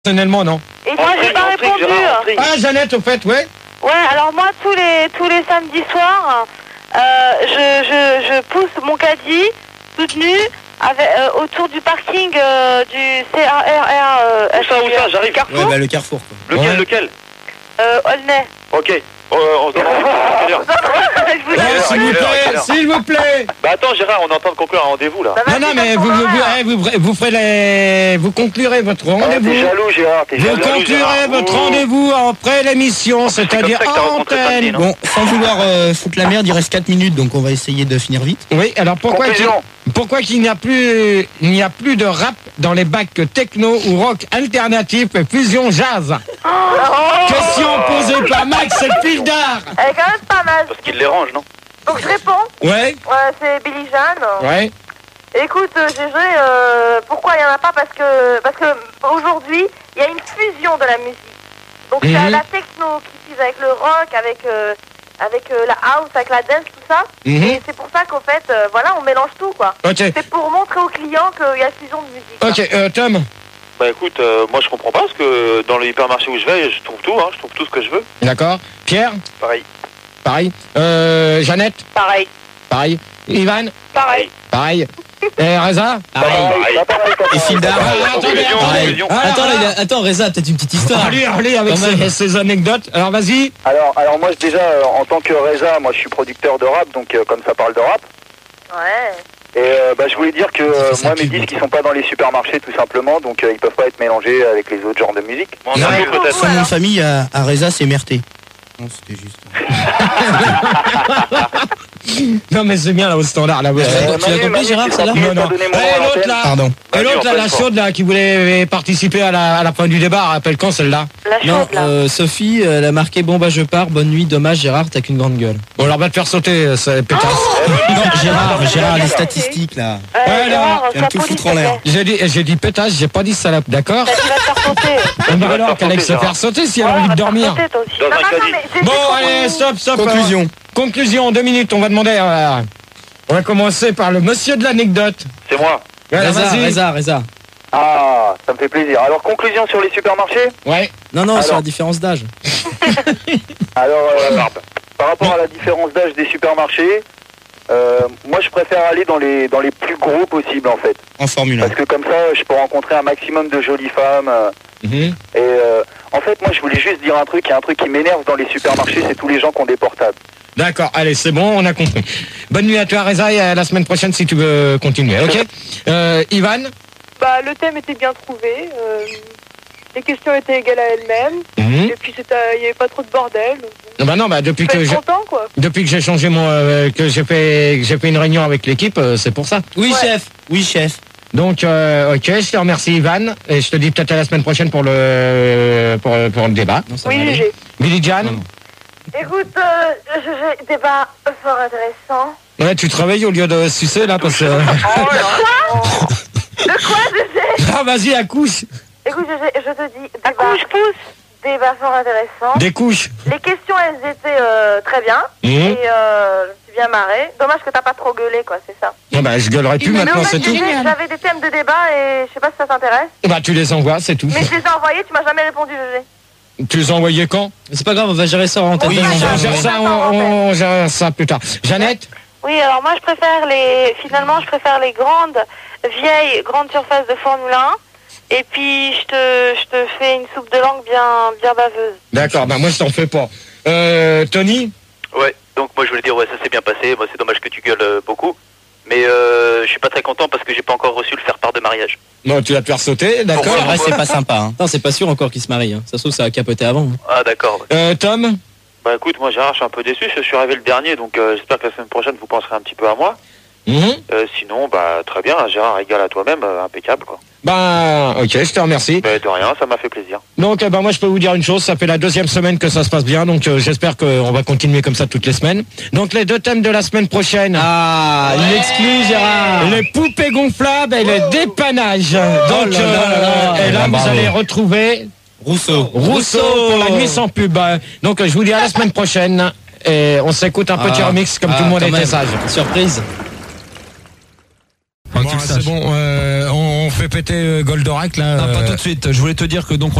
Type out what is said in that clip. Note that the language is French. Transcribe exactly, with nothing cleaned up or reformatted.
Personnellement, non. Et moi, j'ai pas répondu. Ah, Jeannette, au fait, ouais. Ouais, alors moi, tous les tous les samedis soirs, euh, je, je, je pousse mon caddie, toute nue, avec, euh, autour du parking euh, du C A R R. Euh, où ça, où ça, j'arrive. Carrefour. Ouais, bah le Carrefour, quoi. Lequel, Ouais. lequel Euh, Aulnay. Ok. Euh, on se demande à quelle heure. Je vous Ouais, avais- s'il vous quelle heure, plaît, quelle heure s'il vous plaît. Bah attends, Gérard, on est en train de conclure un rendez-vous là. Ça va, Non, non, c'est mais pas vous, ton vous, horaire. eh, vous, vous ferez les, vous conclurez votre Ah, rendez-vous. t'es jaloux, Gérard, t'es Vous jaloux. conclurez Gérard. votre Ouh. rendez-vous après l'émission, C'est c'est-à-dire comme ça que t'as en rencontré Sandy, antenne. non Bon, sans vouloir euh, foutre la merde, il reste quatre minutes, donc on va essayer de finir vite. Oui, alors pourquoi qu'il, Conclusion. pourquoi qu'il n'y a plus, il n'y a plus de rap dans les bacs techno ou rock alternatif et fusion jazz? Question posée par Max Pildar. Elle est quand même pas mal. Parce qu'il les range, non? Donc je réponds. Ouais, Ouais, c'est Billy Jeanne. ouais. Écoute, euh, G G, euh, pourquoi il n'y en a pas? Parce que, parce que aujourd'hui, il y a une fusion de la musique. Donc Mhm. c'est la techno qui fuse avec le rock, avec, euh, avec euh, la house, avec la dance, tout ça. Mhm. Et c'est pour ça qu'en fait, euh, voilà, on mélange tout, quoi. Ok, C'est pour montrer aux clients qu'il y a fusion de musique. quoi. ok, euh, Tom. Bah écoute, euh, moi je comprends pas parce que dans le hypermarché où je vais, je trouve tout, hein, je trouve tout ce que je veux. D'accord. Pierre, Pareil. pareil. Euh, Jeannette, Pareil. pareil. Ivan, Pareil. pareil. Et Reza. Pareil. Et Fildar. Ah, attendez, Conclusion, attendez. conclusion. Ah, Attends, ah, il a- attends, Reza, peut-être une petite histoire. Allez, allez, avec Quand même. ces, ces anecdotes. Alors, vas-y. Alors, alors moi déjà, euh, en tant que Reza, moi je suis producteur de rap, donc euh, comme ça parle de rap. Ouais. Et euh, bah, je voulais dire que Ça euh, fait sa moi mes pub, disques donc. ils sont pas dans les supermarchés tout simplement, donc euh, ils peuvent pas être mélangés avec les autres genres de musique. Mon Ouais. ami, Ouais. peut-être. Son nom de famille à, à Reza, c'est Merté. Non, c'était juste. Non, mais c'est bien, là, au standard, là. Ouais. Euh, tu l'as Manu, compris, Manu, Gérard, c'est celle-là gentil, Non, non. t'as donné mon Eh, nom à l'autre, l'antenne. là. Pardon. Et Vas-y, l'autre, on là, fait la le chaude, là, qui voulait participer à la, à la fin du débat, rappelle quand, celle-là? La Non, chaude, là. euh, Sophie, elle a marqué bon bah je pars, bonne nuit, dommage Gérard, t'as qu'une grande gueule. Bon, alors, va te faire sauter, euh, ça pétasse. Non, Gérard, Gérard, les Ok. statistiques là. Euh, Ouais, Gérard, non, tu vas me tout sois foutre poli, en l'air. s'il te plaît. J'ai dit, j'ai dit pétasse, j'ai pas dit salope, d'accord? Tu vas te faire sauter. Eh ben vas te alors, faire qu'elle aille se sauter, faire sauter si elle a Ouais, envie de va te faire dormir. sauter, toi aussi. Dans Non, un non, non, caddie. mais j'ai Bon, fait allez, compris. stop, stop. Conclusion. euh, conclusion, deux minutes, on va demander à... On va commencer par le monsieur de l'anecdote. C'est moi. Voilà, Reza, vas-y. Reza, Reza. Ah, ça me fait plaisir. Alors conclusion sur les supermarchés. Ouais. Non, non, Alors. sur la différence d'âge. Alors euh, La barbe. par rapport à la différence d'âge des supermarchés, euh, moi je préfère aller dans les dans les plus gros possibles en fait, En Formule un. parce que comme ça je peux rencontrer un maximum de jolies femmes. euh, Mhm. Et euh, en fait, moi, je voulais juste dire un truc. Il y a un truc qui m'énerve dans les supermarchés, c'est tous les gens qui ont des portables. D'accord, allez, c'est bon, on a compris. Bonne nuit à toi, Reza, et à la semaine prochaine si tu veux continuer, ok? euh, Ivan. Bah, le thème était bien trouvé. euh, les questions étaient égales à elles-mêmes. Mhm. Et puis, c'était- il n'y avait pas trop de bordel. Donc, Non, bah non, bah depuis faut que être j'ai, content, quoi. depuis que j'ai changé mon, euh, que j'ai fait, que j'ai fait une réunion avec l'équipe, euh, c'est pour ça. Oui, Ouais. chef. Oui, chef. Donc, euh, ok, je te remercie, Ivan, et je te dis peut-être à la semaine prochaine pour le, pour, pour le débat. Non, ça va Oui, aller. G G. Billy Jan. Non, non. Écoute, euh, G G, débat fort intéressant. Ouais, tu travailles au lieu de sucer là parce que. De quoi, G G? Ah, vas-y, accouche. Écoute, G G, je te dis, débat, Accouche, pousse. débat fort intéressant. Des couches. Les questions, elles étaient euh, très bien. Mhm. Et euh, je me suis bien marrée. Dommage que t'as pas trop gueulé, quoi, c'est ça. Ah bah, je gueulerai plus Mais maintenant, en fait, c'est tout. G G, j'avais des thèmes de débat et je sais pas si ça t'intéresse. Bah, tu les envoies, c'est tout. Mais je les ai envoyés, tu m'as jamais répondu, G G. Tu les as envoyés quand? Mais c'est pas grave, on va gérer ça en tête. Oui, de on On l'engin. gère ça, on, on- on gère ça plus tard. Jeannette? Oui, alors moi je préfère les, finalement je préfère les grandes, vieilles, grandes surfaces de Formule un. Et puis je te, je te fais une soupe de langue bien, bien baveuse. D'accord, bah moi je t'en fais pas. Euh, Tony? Ouais, donc moi je voulais dire, ouais, ça s'est bien passé. Moi, c'est dommage que tu gueules euh, beaucoup. Mais euh, je suis pas très content parce que j'ai pas encore reçu le faire-part de mariage. Non, tu vas te faire sauter, d'accord. C'est vrai, c'est pas sympa. Hein. Non, c'est pas sûr encore qu'il se marie. Hein. Ça se trouve, ça a capoté avant. hein. Ah, d'accord. Euh, Tom? Bah écoute, moi Gérard, je suis un peu déçu. Je suis arrivé le dernier, donc euh, j'espère que la semaine prochaine vous penserez un petit peu à moi. Mhm. Euh, sinon, bah très bien, Gérard, égal à toi-même, euh, impeccable quoi. Bah, ok, je te remercie. Bah, de rien, ça m'a fait plaisir. Donc, euh, bah, moi, je peux vous dire une chose, ça fait la deuxième semaine que ça se passe bien, donc euh, j'espère qu'on va continuer comme ça toutes les semaines. Donc, les deux thèmes de la semaine prochaine. Ah, il exclut Gérard. Les poupées gonflables et le dépannage. Donc, là là là là. et là, Bravo. vous allez retrouver Rousseau. Rousseau pour la nuit sans pub. Donc, euh, je vous dis à la semaine prochaine. Et on s'écoute un petit Ah, remix comme ah, tout le monde quand était même. sage. Surprise. Bon, c'est bon, euh, on fait fais péter euh, Goldorak là. Non, pas euh, tout de suite. Je voulais te dire que donc